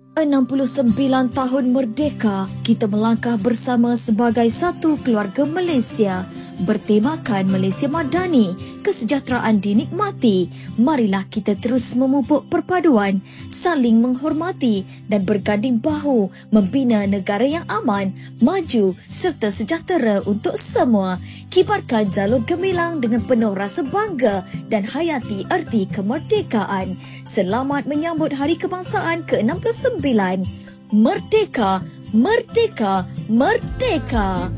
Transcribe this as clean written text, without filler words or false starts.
69 tahun merdeka, kita melangkah bersama sebagai satu keluarga Malaysia. Bertemakan Malaysia Madani, kesejahteraan dinikmati. Marilah kita terus memupuk perpaduan, saling menghormati dan berganding bahu membina negara yang aman, maju serta sejahtera untuk semua. Kibarkan jalur gemilang dengan penuh rasa bangga dan hayati erti kemerdekaan. Selamat menyambut Hari Kebangsaan ke-69. Merdeka, merdeka, merdeka.